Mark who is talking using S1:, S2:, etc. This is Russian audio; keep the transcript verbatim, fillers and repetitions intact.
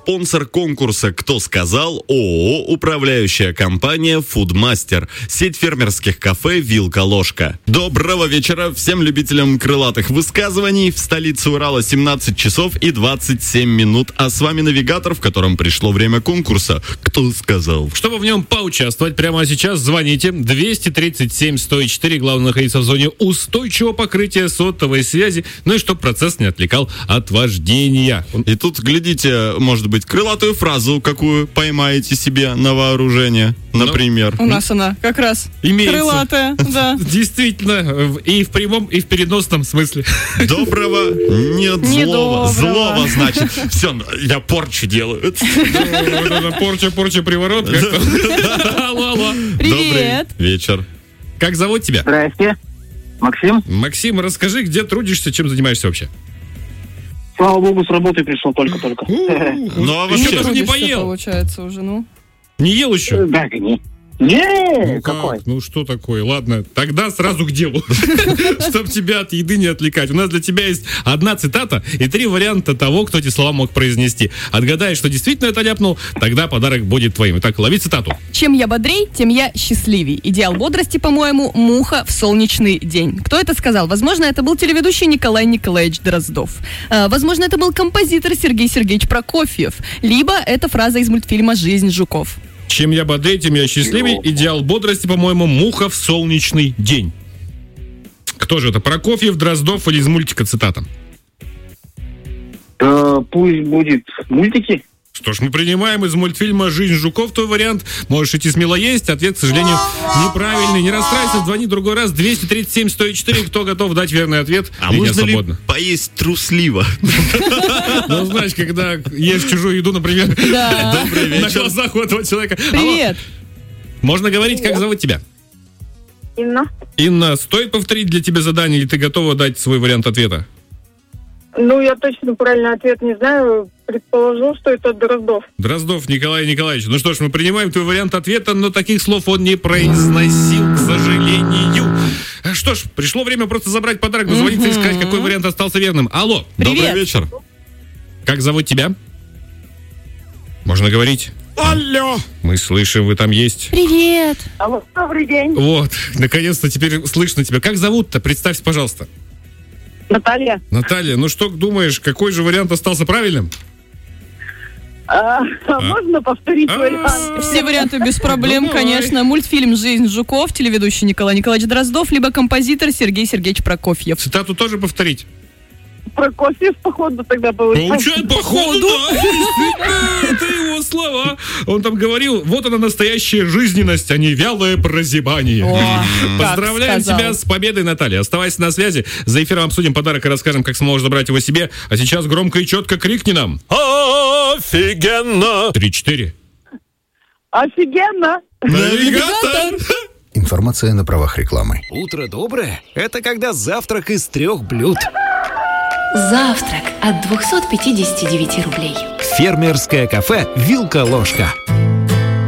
S1: Спонсор конкурса «Кто сказал» ООО «Управляющая компания Фудмастер». Сеть фермерских кафе «Вилка-ложка». Доброго вечера всем любителям крылатых высказываний. В столице Урала семнадцать часов и двадцать семь минут. А с вами навигатор, в котором пришло время конкурса «Кто сказал?».
S2: Чтобы в нем поучаствовать прямо сейчас, звоните двести тридцать семь сто четыре. Главное находиться в зоне устойчивого покрытия сотовой связи. Ну и чтобы процесс не отвлекал от вождения.
S1: И тут, глядите, может быть, крылатую фразу какую поймаете себе на вооружение, например.
S3: У нас она как раз
S2: имеется.
S3: Крылатая, да.
S2: Действительно, и в прямом, и в переносном смысле.
S1: Доброго, нет злого.
S3: Недоброго.
S1: Злого, значит. Все, я порчу делаю.
S2: Порча, порча, приворот. Алло, алло.
S3: Привет.
S1: Добрый вечер.
S2: Как зовут тебя?
S4: Здрасте. Максим.
S2: Максим, расскажи, где трудишься, чем занимаешься вообще?
S4: Слава богу, с работы пришел только-только.
S1: Ну, а
S2: Еще
S1: вообще...
S2: даже не
S3: Трудишься,
S2: поел.
S3: Получается уже, ну.
S2: Не ел еще?
S4: Да, не. Не,
S2: Ну
S4: какой?
S2: как? Ну что такое? Ладно, тогда сразу к делу. Чтоб тебя от еды не отвлекать. У нас для тебя есть одна цитата и три варианта того, кто эти слова мог произнести. Отгадаешь, что действительно это ляпнул, тогда подарок будет твоим. Итак, лови цитату.
S3: Чем я бодрей, тем я счастливей. Идеал бодрости, по-моему, муха в солнечный день. Кто это сказал? Возможно, это был телеведущий Николай Николаевич Дроздов. А, возможно, это был композитор Сергей Сергеевич Прокофьев. Либо это фраза из мультфильма «Жизнь жуков».
S2: Чем я бодрее, тем я счастливей. Идеал бодрости, по-моему, муха в солнечный день. Кто же это? Прокофьев, Дроздов или из мультика цитата?
S4: Э, Пусть будет мультики.
S2: Что ж, мы принимаем из мультфильма «Жизнь жуков» твой вариант. Можешь идти смело есть. Ответ, к сожалению, неправильный. Не расстраивайся, звони в другой раз. двести тридцать семь сто четыре. Кто готов дать верный ответ?
S1: А
S2: Линия
S1: можно ли
S2: свободна.
S1: поесть трусливо?
S2: Ну, знаешь, когда ешь чужую еду, например,
S3: Да.
S1: Добрый
S2: на
S1: вечер.
S2: глазах у этого человека.
S3: Привет.
S2: Алло, можно говорить, как зовут тебя?
S5: Инна.
S2: Инна, стоит повторить для тебя задание, или ты готова дать свой вариант ответа?
S5: Ну, я точно правильный ответ не знаю. Предположу, что это Дроздов.
S2: Дроздов Николай Николаевич. Ну что ж, мы принимаем твой вариант ответа, но таких слов он не произносил, к сожалению. Что ж, пришло время просто забрать подарок, дозвониться и сказать, какой вариант остался верным. Алло.
S3: Привет.
S1: Добрый вечер.
S2: Как зовут тебя? Можно говорить? Алло. Мы слышим, вы там есть.
S3: Привет.
S5: Алло, добрый день.
S2: Вот, наконец-то теперь слышно тебя. Как зовут-то? Представься, пожалуйста.
S5: Наталья.
S2: Наталья, ну что думаешь, какой же вариант остался правильным?
S5: А, а можно повторить
S2: А.
S5: вариант?
S3: Все варианты без проблем,
S2: Ну, давай.
S3: конечно. Мультфильм «Жизнь жуков», телеведущий Николай Николаевич Дроздов, либо композитор Сергей Сергеевич Прокофьев.
S2: Цитату тоже повторить?
S5: Прокофьев, походу, тогда получается.
S2: Получает, походу, да. Действительно, это его слова. Он там говорил, вот она настоящая жизненность, а не вялое прозябание.
S3: О, как
S2: Поздравляем
S3: сказал.
S2: тебя с победой, Наталья. Оставайся на связи. За эфиром обсудим подарок и расскажем, как сможешь забрать его себе. А сейчас громко и четко крикни нам.
S1: Офигенно!
S2: Три-четыре.
S5: Офигенно.
S2: Навигатор!
S6: Информация на правах рекламы.
S7: Утро доброе – это когда завтрак из трех блюд.
S8: Завтрак от двухсот пятидесяти девяти рублей.
S7: Фермерское кафе «Вилка-ложка».